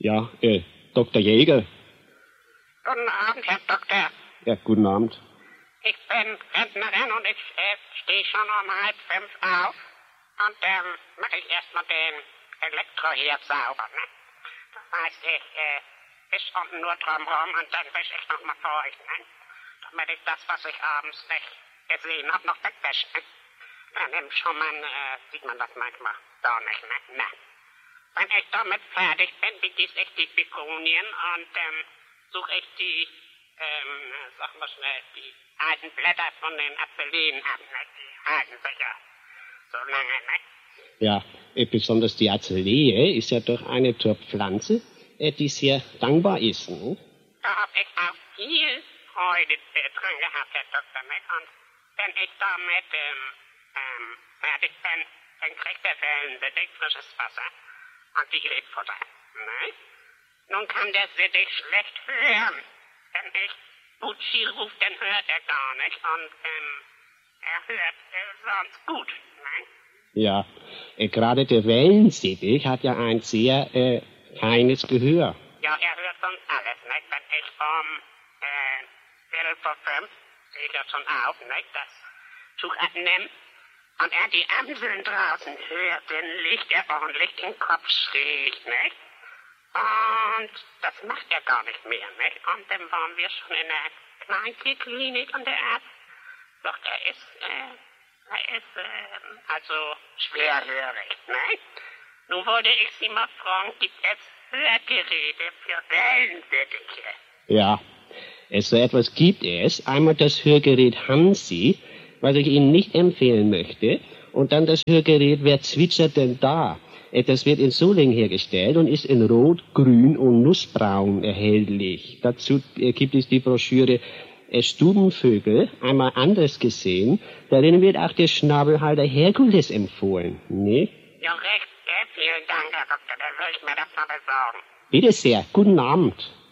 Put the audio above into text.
Ja, Dr. Jäger. Guten Abend, Herr Doktor. Ja, guten Abend. Ich bin Rentnerin und ich stehe schon um 4:30 auf. Und mache ich erstmal den Elektroherd sauber, ne? Das heißt, ich wisch unten nur drumherum und dann wische ich nochmal feucht, ne? Damit ich das, was ich abends nicht gesehen habe, noch wegwäsche, ne? Dann im Schummern sieht man das manchmal da nicht, ne? Na. Wenn ich damit fertig bin, begieße ich die Begonien und suche ich die, sag mal schnell, die alten Blätter von den Apfelinen ab, ne? Die halten sich ja so lange, ne? Ja, besonders die Azalee ist ja doch eine Pflanze, die sehr dankbar ist, ne? Da hab ich auch viel Freude dran gehabt, Herr Doktor, ne? Und wenn ich damit fertig bin, dann kriegt der Wellensittich frisches Wasser und die Rebfutter, ne? Nun kann der Sittich schlecht hören. Wenn ich Butschi ruft, dann hört er gar nicht und er hört sonst gut, ne? Ja, gerade der Wellensittich hat ja ein sehr feines Gehör. Ja, er hört sonst alles, ne? Wenn ich Viertel vor 5 sehe ich ja schon auf, ne? Das Tuch abnimmt und er die Amseln draußen hört, dann legt er ordentlich den Kopf schräg, ne? Und das macht er gar nicht mehr, ne? Und dann waren wir schon in der Kleintierklinik und der Arzt sagt, er ist also schwerhörig, ne? Nun wollte ich Sie mal fragen, gibt es Hörgeräte für Wellensittiche? Ja, so etwas gibt es. Einmal das Hörgerät Hansi, was ich Ihnen nicht empfehlen möchte. Und dann das Hörgerät Wer zwitschert denn da? Das wird in Solingen hergestellt und ist in Rot, Grün und Nussbraun erhältlich. Dazu gibt es die Broschüre Stubenvögel, einmal anders gesehen. Darin wird auch der Schnabelhalter Herkules empfohlen. Ne? Ja, recht. Vielen Dank, Herr Doktor. Dann will ich mir das mal besorgen. Bitte sehr. Guten Abend.